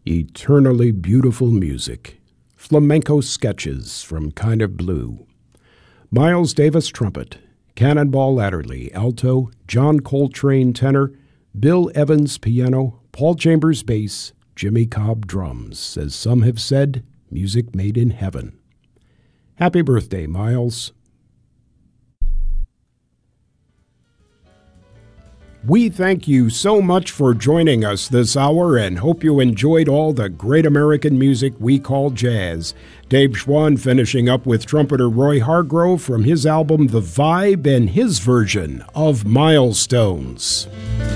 Eternally beautiful music. Flamenco sketches from Kind of Blue. Miles Davis, trumpet. Cannonball Adderley, alto. John Coltrane, tenor. Bill Evans, piano. Paul Chambers, bass. Jimmy Cobb, drums. As some have said, music made in heaven. Happy birthday, Miles. We thank you so much for joining us this hour and hope you enjoyed all the great American music we call jazz. Dave Schwann finishing up with trumpeter Roy Hargrove from his album The Vibe and his version of Milestones.